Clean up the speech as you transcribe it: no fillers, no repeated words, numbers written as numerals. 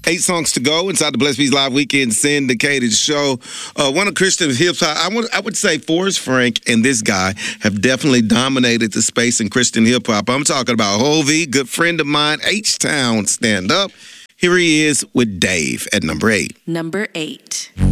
8 songs to go inside the Blessed Beats Live Weekend syndicated show. One of Christian hip hop, I would say Forrest Frank and this guy have definitely dominated the space in Christian hip hop. I'm talking about Hovey, good friend of mine, H-Town, stand up. Here he is with Dave at number 8. Number 8.